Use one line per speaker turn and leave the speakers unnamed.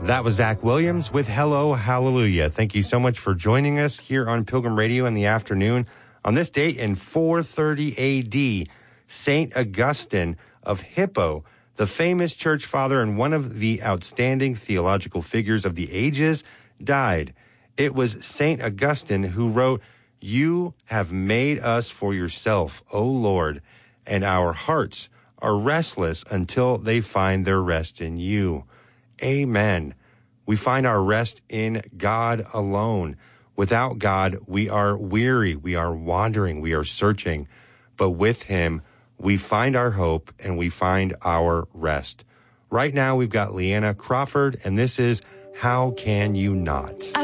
That was Zach Williams with Hello, Hallelujah. Thank you so much for joining us here on Pilgrim Radio in the afternoon. On this date in 430 AD, St. Augustine of Hippo, the famous church father and one of the outstanding theological figures of the ages, died. It was St. Augustine who wrote, "You have made us for yourself, O Lord, and our hearts are restless until they find their rest in you." Amen. We find our rest in God alone. Without God, we are weary, we are wandering, we are searching. But with him, we find our hope and we find our rest. Right now, we've got Leanna Crawford, and this is How Can You Not?